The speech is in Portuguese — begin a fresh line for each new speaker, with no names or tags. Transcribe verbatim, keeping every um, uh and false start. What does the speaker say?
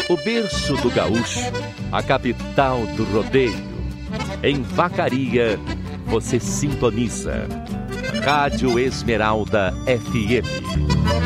o berço do gaúcho, a capital do rodeio. Em Vacaria, você sintoniza Rádio Esmeralda F M.